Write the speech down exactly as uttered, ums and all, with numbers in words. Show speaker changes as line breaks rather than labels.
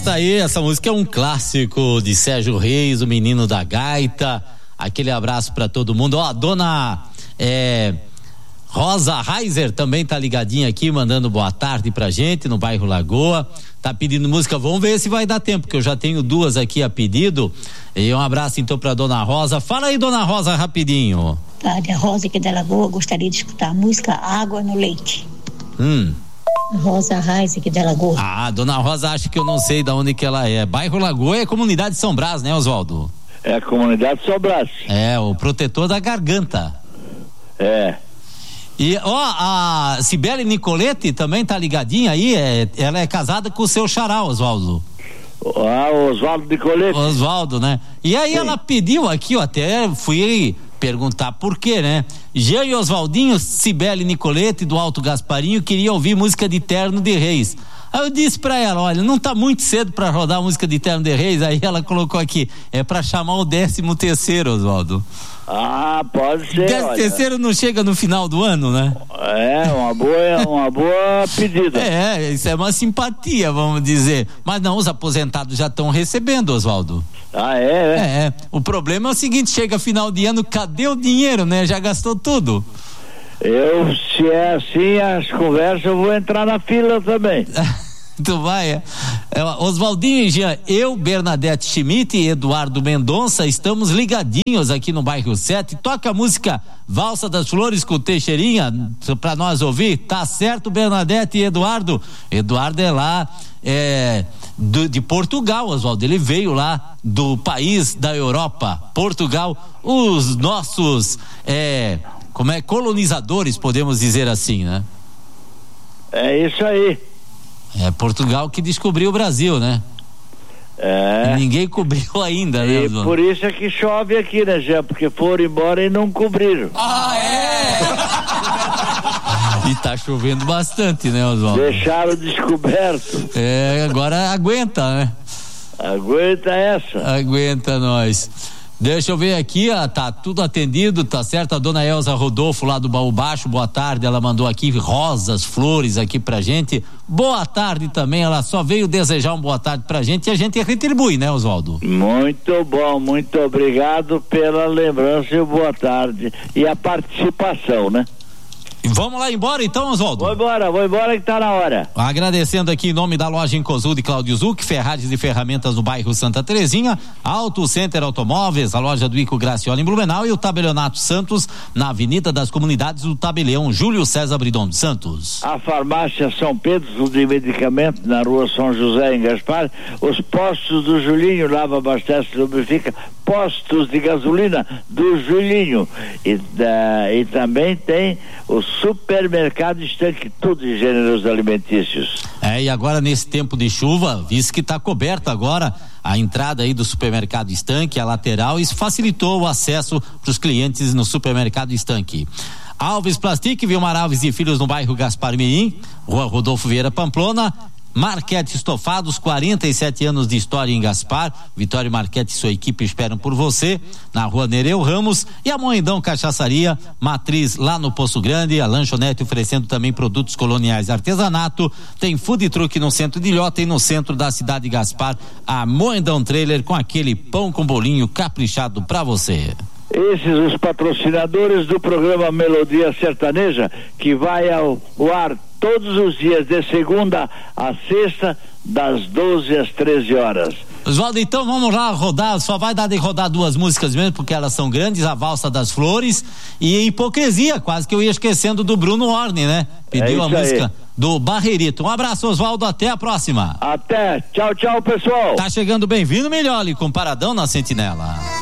tá aí, essa música é um clássico de Sérgio Reis, o menino da gaita. Aquele abraço pra todo mundo. Ó, a dona é, Rosa Reiser também tá ligadinha aqui, mandando boa tarde pra gente no bairro Lagoa. Tá pedindo música, vamos ver se vai dar tempo, que eu já tenho duas aqui a pedido. E um abraço então pra dona Rosa. Fala aí, dona Rosa, rapidinho.
Tarde, a Rosa aqui da Lagoa, gostaria de escutar a música Água no Leite.
Hum.
Rosa Reis aqui da Lagoa.
Ah, dona Rosa, acho que eu não sei de onde que ela é. Bairro Lagoa é comunidade de São Brás, né, Oswaldo?
É a comunidade de São Brás.
É, o protetor da garganta.
É.
E, ó, a Cibele Nicoletti também tá ligadinha aí, é, ela é casada com o seu xará, Oswaldo.
Ah, o Oswaldo Nicoletti.
Oswaldo, né? E aí, sim, ela pediu aqui, ó, até fui perguntar por quê, né? Jean e Oswaldinho, Cibele Nicoletti do Alto Gasparinho queria ouvir música de Terno de Reis. Aí eu disse pra ela, olha, não tá muito cedo pra rodar a música de Terno de Reis. Aí ela colocou aqui, é pra chamar o décimo terceiro, Oswaldo.
Ah, pode ser.
Décimo terceiro não chega no final do ano, né?
É, uma boa, uma boa pedida.
É, isso é uma simpatia, vamos dizer. Mas não, os aposentados já estão recebendo, Oswaldo.
Ah, é, é?
É, o problema é o seguinte, chega final de ano, cadê o dinheiro, né? Já gastou tudo.
Eu, se é assim as conversas, eu vou entrar na fila também.
Tu vai, é? é Oswaldinho e Jean, eu, Bernadette Schmidt e Eduardo Mendonça estamos ligadinhos aqui no bairro sete. Toca a música Valsa das Flores com Teixeirinha pra nós ouvir. Tá certo, Bernadette e Eduardo? Eduardo é lá é, do, de Portugal, Oswaldo. Ele veio lá do país da Europa, Portugal. Os nossos é, como é, colonizadores, podemos dizer assim, né?
É isso aí.
É Portugal que descobriu o Brasil, né?
É.
E ninguém cobriu ainda, né?
E por isso é que chove aqui, né, Jean? Porque foram embora e não cobriram.
Ah, é? E tá chovendo bastante, né, Oswaldo?
Deixaram descoberto.
É, agora aguenta, né?
Aguenta essa.
Aguenta nós. Deixa eu ver aqui, ó, tá tudo atendido, tá certo? A dona Elza Rodolfo lá do Baú Baixo, boa tarde, ela mandou aqui rosas, flores aqui pra gente. Boa tarde também, ela só veio desejar uma boa tarde pra gente e a gente retribui, né, Oswaldo?
Muito bom, muito obrigado pela lembrança e boa tarde e a participação, né?
Vamos lá embora então, Oswaldo?
Vou embora, vou embora que tá na hora.
Agradecendo aqui em nome da loja Incozul de Cláudio Zuc, ferragens e ferramentas no bairro Santa Terezinha, Auto Center Automóveis, a loja do Ico Graciola em Blumenau e o Tabelionato Santos na Avenida das Comunidades do Tabelião, Júlio César Bridon Santos.
A farmácia São Pedro de Medicamento na rua São José em Gaspar, os postos do Julinho, lava, abastece, lubrifica, postos de gasolina do Julinho e, da, e também tem o supermercado Estanque, tudo de gêneros alimentícios.
É, e agora nesse tempo de chuva, visto que está coberto agora a entrada aí do supermercado Estanque, a lateral, isso facilitou o acesso para os clientes no supermercado Estanque. Alves Plastic, Vilmar Alves e Filhos no bairro Gaspar Mirim, rua Rodolfo Vieira Pamplona. Marquete Estofados, quarenta e sete anos de história em Gaspar. Vitório Marquete e sua equipe esperam por você na rua Nereu Ramos. E a Moendão Cachaçaria, matriz lá no Poço Grande, a lanchonete oferecendo também produtos coloniais e artesanato. Tem food truck no centro de Ilhota e no centro da cidade de Gaspar, a Moendão Trailer com aquele pão com bolinho caprichado pra você.
Esses os patrocinadores do programa Melodia Sertaneja, que vai ao, ao ar todos os dias, de segunda a sexta, das doze às treze horas.
Oswaldo, então vamos lá rodar, só vai dar de rodar duas músicas mesmo, porque elas são grandes, a Valsa das Flores e Hipocrisia, quase que eu ia esquecendo do Bruno Orne, né? Pediu
é
a música
aí.
Do Barreirito. Um abraço, Oswaldo, até a próxima.
Até, tchau, tchau, pessoal.
Tá chegando bem-vindo, Melhor com Paradão na Sentinela.